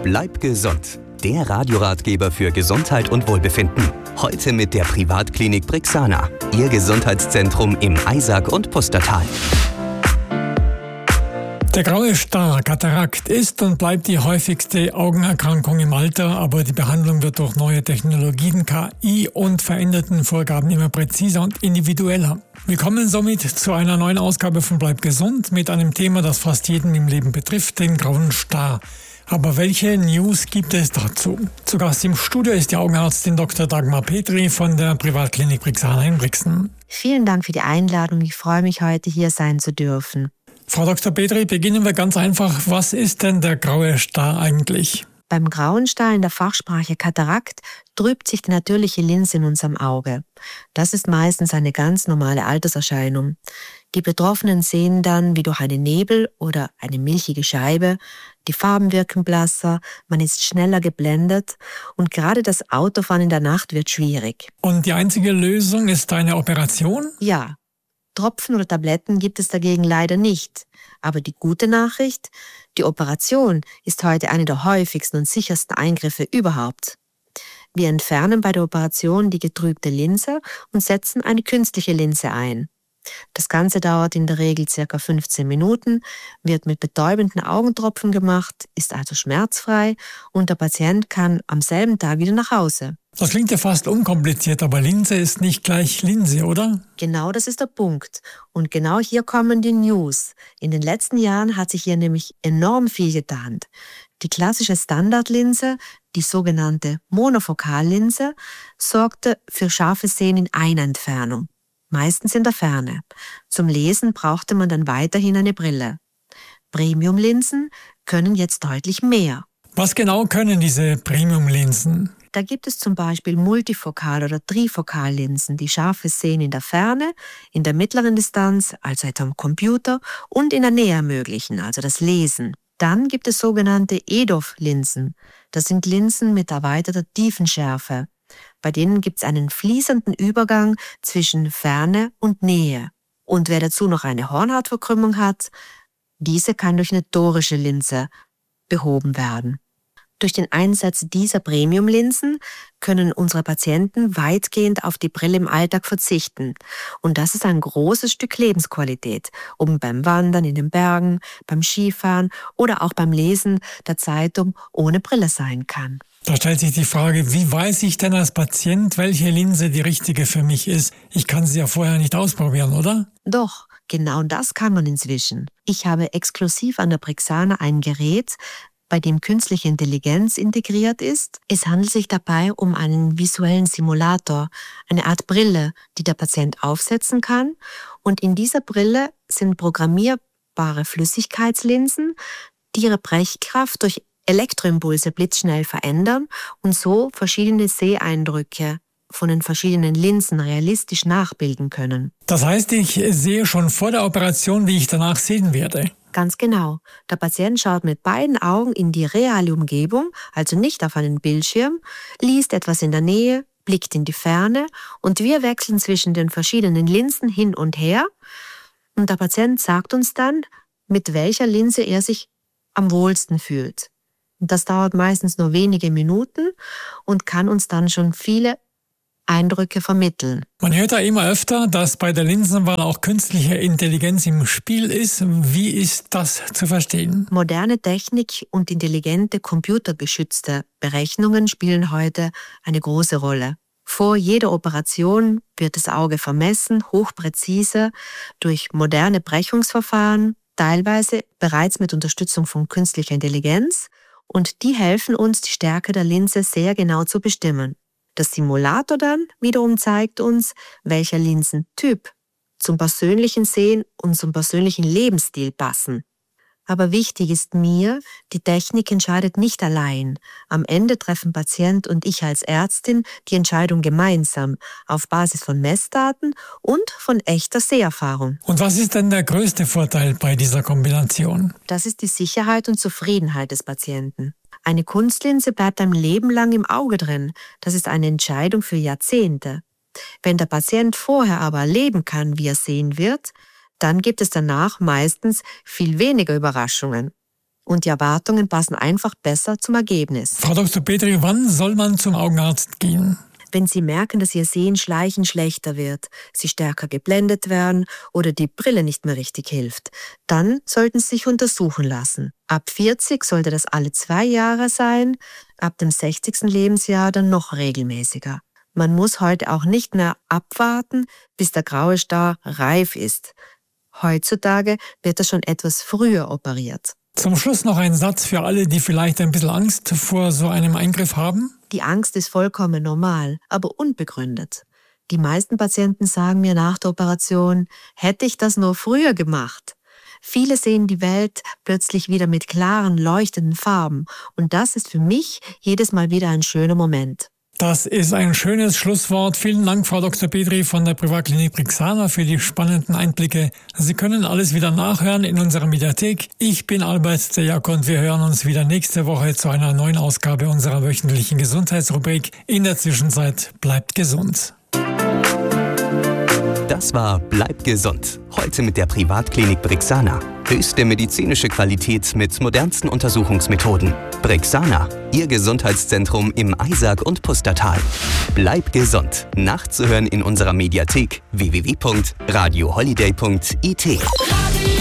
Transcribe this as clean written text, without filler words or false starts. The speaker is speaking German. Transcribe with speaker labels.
Speaker 1: Bleib gesund. Der Radioratgeber für Gesundheit und Wohlbefinden. Heute mit der Privatklinik Brixana. Ihr Gesundheitszentrum im Eisack und Pustertal.
Speaker 2: Der graue Star, Katarakt, ist und bleibt die häufigste Augenerkrankung im Alter, aber die Behandlung wird durch neue Technologien, KI und veränderten Vorgaben immer präziser und individueller. Willkommen somit zu einer neuen Ausgabe von Bleib gesund mit einem Thema, das fast jeden im Leben betrifft, den grauen Star. Aber welche News gibt es dazu? Zu Gast im Studio ist die Augenärztin Dr. Dagmar Petri von der Privatklinik Brixana in Brixen.
Speaker 3: Vielen Dank für die Einladung. Ich freue mich, heute hier sein zu dürfen.
Speaker 2: Frau Dr. Petri, beginnen wir ganz einfach. Was ist denn der graue Star eigentlich?
Speaker 3: Beim grauen Star, in der Fachsprache Katarakt, trübt sich die natürliche Linse in unserem Auge. Das ist meistens eine ganz normale Alterserscheinung. Die Betroffenen sehen dann wie durch einen Nebel oder eine milchige Scheibe. Die Farben wirken blasser, man ist schneller geblendet und gerade das Autofahren in der Nacht wird schwierig.
Speaker 2: Und die einzige Lösung ist eine Operation?
Speaker 3: Ja. Tropfen oder Tabletten gibt es dagegen leider nicht. Aber die gute Nachricht, die Operation ist heute eine der häufigsten und sichersten Eingriffe überhaupt. Wir entfernen bei der Operation die getrübte Linse und setzen eine künstliche Linse ein. Das Ganze dauert in der Regel ca. 15 Minuten, wird mit betäubenden Augentropfen gemacht, ist also schmerzfrei und der Patient kann am selben Tag wieder nach Hause.
Speaker 2: Das klingt ja fast unkompliziert, aber Linse ist nicht gleich Linse, oder?
Speaker 3: Genau, das ist der Punkt. Und genau hier kommen die News. In den letzten Jahren hat sich hier nämlich enorm viel getan. Die klassische Standardlinse, die sogenannte Monofokallinse, sorgte für scharfe Sehen in einer Entfernung. Meistens in der Ferne. Zum Lesen brauchte man dann weiterhin eine Brille. Premium-Linsen können jetzt deutlich mehr.
Speaker 2: Was genau können diese Premium-Linsen?
Speaker 3: Da gibt es zum Beispiel Multifokal- oder Trifokallinsen, die scharfes Sehen in der Ferne, in der mittleren Distanz, also etwa am Computer, und in der Nähe ermöglichen, also das Lesen. Dann gibt es sogenannte EDOF-Linsen. Das sind Linsen mit erweiterter Tiefenschärfe. Bei denen gibt es einen fließenden Übergang zwischen Ferne und Nähe. Und wer dazu noch eine Hornhautverkrümmung hat, diese kann durch eine torische Linse behoben werden. Durch den Einsatz dieser Premium-Linsen können unsere Patienten weitgehend auf die Brille im Alltag verzichten. Und das ist ein großes Stück Lebensqualität, ob beim Wandern in den Bergen, beim Skifahren oder auch beim Lesen der Zeitung ohne Brille sein kann.
Speaker 2: Da stellt sich die Frage, wie weiß ich denn als Patient, welche Linse die richtige für mich ist? Ich kann sie ja vorher nicht ausprobieren, oder?
Speaker 3: Doch, genau das kann man inzwischen. Ich habe exklusiv an der Brixana ein Gerät, bei dem künstliche Intelligenz integriert ist. Es handelt sich dabei um einen visuellen Simulator, eine Art Brille, die der Patient aufsetzen kann. Und in dieser Brille sind programmierbare Flüssigkeitslinsen, die ihre Brechkraft durch Elektroimpulse blitzschnell verändern und so verschiedene Seheindrücke von den verschiedenen Linsen realistisch nachbilden können.
Speaker 2: Das heißt, ich sehe schon vor der Operation, wie ich danach sehen werde.
Speaker 3: Ganz genau. Der Patient schaut mit beiden Augen in die reale Umgebung, also nicht auf einen Bildschirm, liest etwas in der Nähe, blickt in die Ferne und wir wechseln zwischen den verschiedenen Linsen hin und her. Und der Patient sagt uns dann, mit welcher Linse er sich am wohlsten fühlt. Und das dauert meistens nur wenige Minuten und kann uns dann schon viele Eindrücke vermitteln.
Speaker 2: Man hört ja immer öfter, dass bei der Linsenwahl auch künstliche Intelligenz im Spiel ist. Wie ist das zu verstehen?
Speaker 3: Moderne Technik und intelligente computergestützte Berechnungen spielen heute eine große Rolle. Vor jeder Operation wird das Auge vermessen, hochpräzise, durch moderne Brechungsverfahren, teilweise bereits mit Unterstützung von künstlicher Intelligenz. Und die helfen uns, die Stärke der Linse sehr genau zu bestimmen. Der Simulator dann wiederum zeigt uns, welcher Linsentyp zum persönlichen Sehen und zum persönlichen Lebensstil passen. Aber wichtig ist mir, die Technik entscheidet nicht allein. Am Ende treffen Patient und ich als Ärztin die Entscheidung gemeinsam auf Basis von Messdaten und von echter Seherfahrung.
Speaker 2: Und was ist denn der größte Vorteil bei dieser Kombination?
Speaker 3: Das ist die Sicherheit und Zufriedenheit des Patienten. Eine Kunstlinse bleibt ein Leben lang im Auge drin. Das ist eine Entscheidung für Jahrzehnte. Wenn der Patient vorher aber erleben kann, wie er sehen wird, dann gibt es danach meistens viel weniger Überraschungen. Und die Erwartungen passen einfach besser zum Ergebnis.
Speaker 2: Frau Dr. Petri, wann soll man zum Augenarzt gehen?
Speaker 3: Wenn Sie merken, dass Ihr Sehen schleichend schlechter wird, Sie stärker geblendet werden oder die Brille nicht mehr richtig hilft, dann sollten Sie sich untersuchen lassen. Ab 40 sollte das alle 2 Jahre sein, ab dem 60. Lebensjahr dann noch regelmäßiger. Man muss heute auch nicht mehr abwarten, bis der graue Star reif ist. Heutzutage wird er schon etwas früher operiert.
Speaker 2: Zum Schluss noch ein Satz für alle, die vielleicht ein bisschen Angst vor so einem Eingriff haben.
Speaker 3: Die Angst ist vollkommen normal, aber unbegründet. Die meisten Patienten sagen mir nach der Operation, hätte ich das nur früher gemacht. Viele sehen die Welt plötzlich wieder mit klaren, leuchtenden Farben und das ist für mich jedes Mal wieder ein schöner Moment.
Speaker 2: Das ist ein schönes Schlusswort. Vielen Dank, Frau Dr. Petri von der Privatklinik Brixana, für die spannenden Einblicke. Sie können alles wieder nachhören in unserer Mediathek. Ich bin Albert Dejak und wir hören uns wieder nächste Woche zu einer neuen Ausgabe unserer wöchentlichen Gesundheitsrubrik. In der Zwischenzeit bleibt gesund.
Speaker 1: Das war Bleib gesund. Heute mit der Privatklinik Brixana. Höchste medizinische Qualität mit modernsten Untersuchungsmethoden. Brixana, Ihr Gesundheitszentrum im Eisack und Pustertal. Bleib gesund. Nachzuhören in unserer Mediathek www.radioholiday.it.